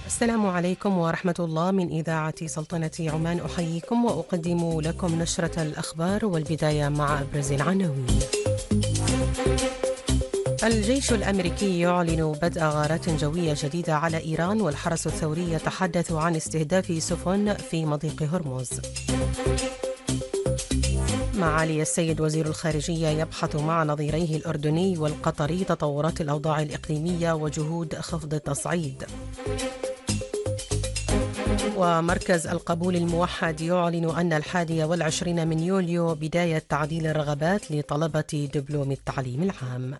السلام عليكم ورحمة الله. من إذاعة سلطنة عمان أحييكم وأقدم لكم نشرة الأخبار، والبداية مع أبرز العناوين. الجيش الأمريكي يعلن بدء غارات جوية جديدة على إيران، والحرس الثوري يتحدث عن استهداف سفن في مضيق هرمز. معالي السيد وزير الخارجية يبحث مع نظيريه الأردني والقطري تطورات الأوضاع الإقليمية وجهود خفض التصعيد. ومركز القبول الموحد يعلن أن 21 من يوليو بداية تعديل الرغبات لطلبة دبلوم التعليم العام.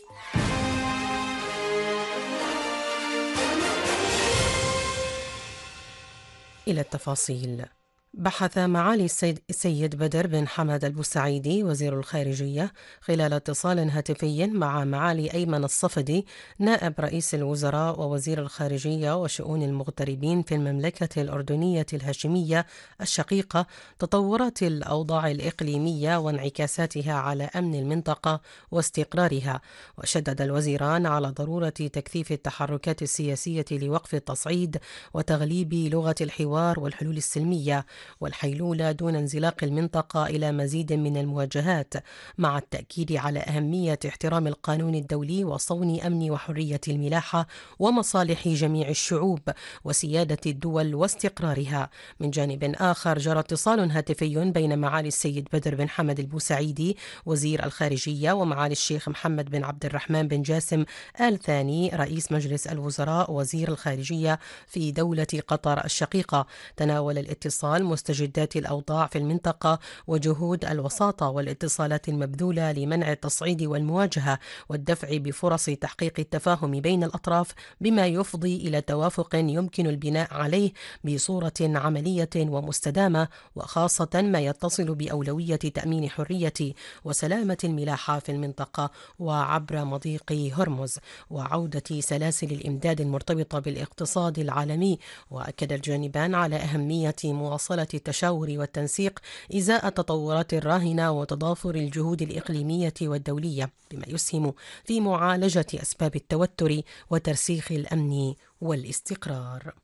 إلى التفاصيل. بحث معالي السيد بدر بن حمد البوسعيدي وزير الخارجية خلال اتصال هاتفي مع معالي أيمن الصفدي نائب رئيس الوزراء ووزير الخارجية وشؤون المغتربين في المملكة الأردنية الهاشمية الشقيقة تطورات الأوضاع الإقليمية وانعكاساتها على أمن المنطقة واستقرارها. وشدد الوزيران على ضرورة تكثيف التحركات السياسية لوقف التصعيد وتغليب لغة الحوار والحلول السلمية والحيلولة دون انزلاق المنطقة إلى مزيد من المواجهات، مع التأكيد على أهمية احترام القانون الدولي وصون أمن وحرية الملاحة ومصالح جميع الشعوب وسيادة الدول واستقرارها. من جانب آخر، جرى اتصال هاتفي بين معالي السيد بدر بن حمد البوسعيدي وزير الخارجية ومعالي الشيخ محمد بن عبد الرحمن بن جاسم آل ثاني رئيس مجلس الوزراء وزير الخارجية في دولة قطر الشقيقة. تناول الاتصال مستجدات الأوضاع في المنطقة وجهود الوساطة والاتصالات المبذولة لمنع التصعيد والمواجهة والدفع بفرص تحقيق التفاهم بين الأطراف، بما يفضي إلى توافق يمكن البناء عليه بصورة عملية ومستدامة، وخاصة ما يتصل بأولوية تأمين حرية وسلامة الملاحة في المنطقة وعبر مضيق هرمز وعودة سلاسل الإمداد المرتبطة بالاقتصاد العالمي. وأكد الجانبان على أهمية مواصلة التشاور والتنسيق إزاء التطورات الراهنة وتضافر الجهود الإقليمية والدولية، بما يسهم في معالجة أسباب التوتر وترسيخ الأمن والاستقرار.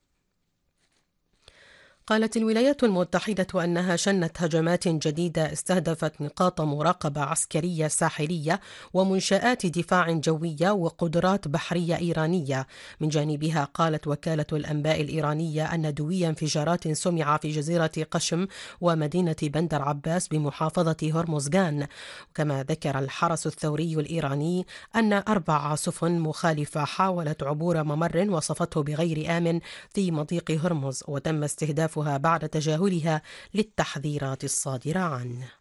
قالت الولايات المتحدة أنها شنت هجمات جديدة استهدفت نقاط مراقبة عسكرية ساحلية ومنشآت دفاع جوية وقدرات بحرية إيرانية. من جانبها، قالت وكالة الأنباء الإيرانية أن دوي انفجارات سمع في جزيرة قشم ومدينة بندر عباس بمحافظة هرمزغان. كما ذكر الحرس الثوري الإيراني أن 4 سفن مخالفة حاولت عبور ممر وصفته بغير آمن في مضيق هرمز، وتم استهداف بعد تجاهلها للتحذيرات الصادرة عنه.